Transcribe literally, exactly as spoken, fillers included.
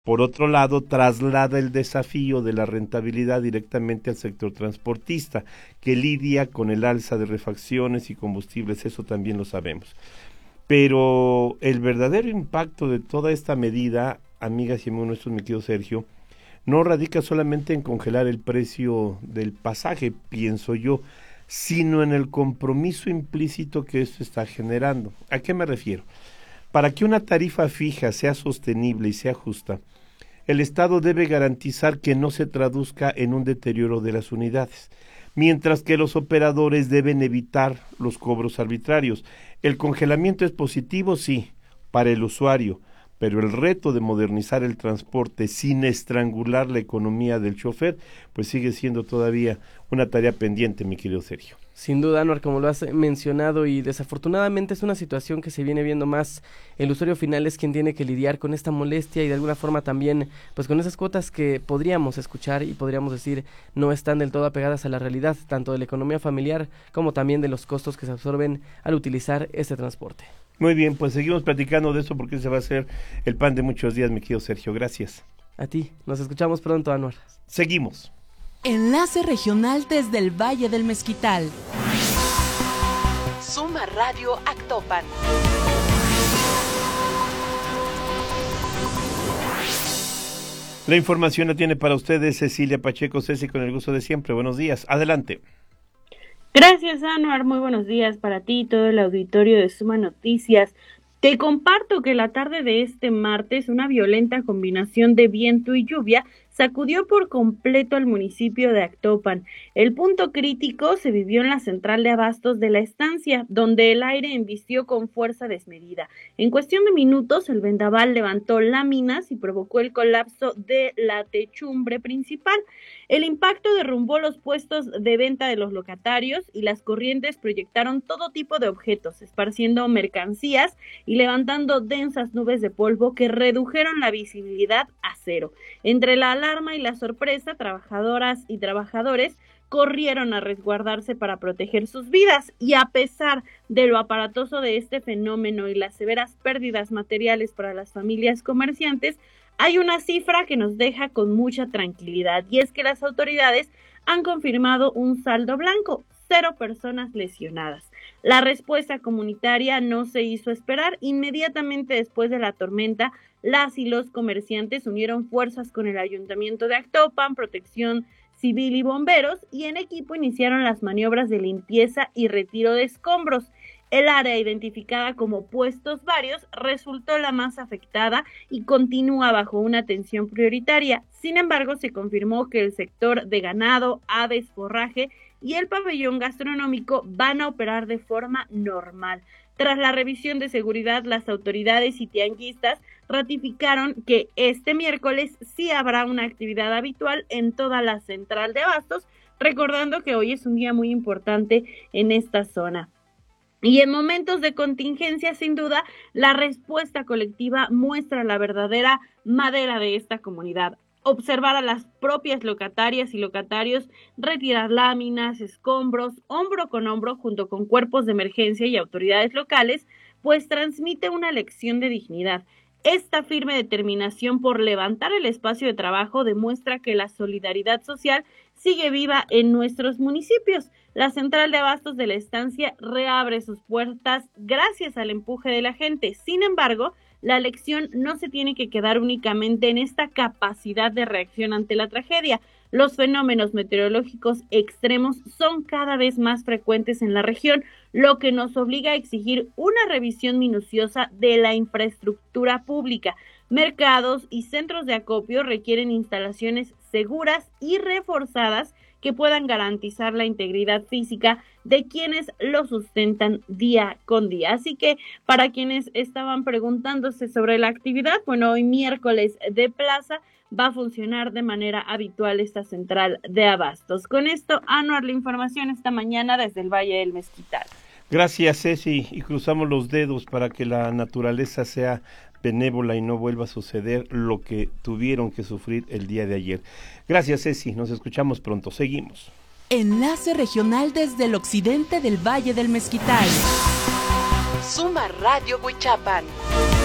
Por otro lado, traslada el desafío de la rentabilidad directamente al sector transportista, que lidia con el alza de refacciones y combustibles, eso también lo sabemos. Pero el verdadero impacto de toda esta medida, amigas y amigos nuestros, mi querido Sergio, no radica solamente en congelar el precio del pasaje, pienso yo, sino en el compromiso implícito que esto está generando. ¿A qué me refiero? Para que una tarifa fija sea sostenible y sea justa, el Estado debe garantizar que no se traduzca en un deterioro de las unidades, mientras que los operadores deben evitar los cobros arbitrarios. El congelamiento es positivo, sí, para el usuario, pero el reto de modernizar el transporte sin estrangular la economía del chofer, pues sigue siendo todavía una tarea pendiente, mi querido Sergio. Sin duda, Anuar, como lo has mencionado, y desafortunadamente es una situación que se viene viendo más. El usuario final es quien tiene que lidiar con esta molestia y de alguna forma también pues con esas cuotas que podríamos escuchar y podríamos decir no están del todo apegadas a la realidad, tanto de la economía familiar como también de los costos que se absorben al utilizar este transporte. Muy bien, pues seguimos platicando de eso porque ese va a ser el pan de muchos días, mi querido Sergio. Gracias. A ti, nos escuchamos pronto, Anuar. Seguimos. Enlace regional desde el Valle del Mezquital. Suma Radio Actopan. La información la tiene para ustedes Cecilia Pacheco. Ceci, con el gusto de siempre. Buenos días. Adelante. Gracias, Anuar. Muy buenos días para ti y todo el auditorio de Suma Noticias. Te comparto que la tarde de este martes una violenta combinación de viento y lluvia sacudió por completo al municipio de Actopan. El punto crítico se vivió en la central de abastos de la estancia, donde el aire embistió con fuerza desmedida. En cuestión de minutos, el vendaval levantó láminas y provocó el colapso de la techumbre principal. El impacto derrumbó los puestos de venta de los locatarios y las corrientes proyectaron todo tipo de objetos, esparciendo mercancías y levantando densas nubes de polvo que redujeron la visibilidad a cero. Entre la alarma y la sorpresa, trabajadoras y trabajadores corrieron a resguardarse para proteger sus vidas, y a pesar de lo aparatoso de este fenómeno y las severas pérdidas materiales para las familias comerciantes, hay una cifra que nos deja con mucha tranquilidad, y es que las autoridades han confirmado un saldo blanco, cero personas lesionadas. La respuesta comunitaria no se hizo esperar. Inmediatamente después de la tormenta, las y los comerciantes unieron fuerzas con el Ayuntamiento de Actopan, Protección Civil y bomberos, y en equipo iniciaron las maniobras de limpieza y retiro de escombros. El área, identificada como Puestos Varios, resultó la más afectada y continúa bajo una atención prioritaria. Sin embargo, se confirmó que el sector de ganado, aves, forraje y el pabellón gastronómico van a operar de forma normal. Tras la revisión de seguridad, las autoridades y tianguistas ratificaron que este miércoles sí habrá una actividad habitual en toda la central de abastos, recordando que hoy es un día muy importante en esta zona. Y en momentos de contingencia, sin duda, la respuesta colectiva muestra la verdadera madera de esta comunidad. Observar a las propias locatarias y locatarios retirar láminas, escombros, hombro con hombro junto con cuerpos de emergencia y autoridades locales, pues transmite una lección de dignidad. Esta firme determinación por levantar el espacio de trabajo demuestra que la solidaridad social sigue viva en nuestros municipios. La central de abastos de la estancia reabre sus puertas gracias al empuje de la gente. Sin embargo, la lección no se tiene que quedar únicamente en esta capacidad de reacción ante la tragedia. Los fenómenos meteorológicos extremos son cada vez más frecuentes en la región, lo que nos obliga a exigir una revisión minuciosa de la infraestructura pública. Mercados y centros de acopio requieren instalaciones seguras y reforzadas que puedan garantizar la integridad física de quienes lo sustentan día con día. Así que para quienes estaban preguntándose sobre la actividad, bueno, hoy miércoles de plaza va a funcionar de manera habitual esta central de abastos. Con esto, Anuar, la información esta mañana desde el Valle del Mezquital. Gracias, Ceci, y cruzamos los dedos para que la naturaleza sea benévola y no vuelva a suceder lo que tuvieron que sufrir el día de ayer. Gracias, Ceci, nos escuchamos pronto, seguimos. Enlace regional desde el occidente del Valle del Mezquital. Suma Radio Huichapan.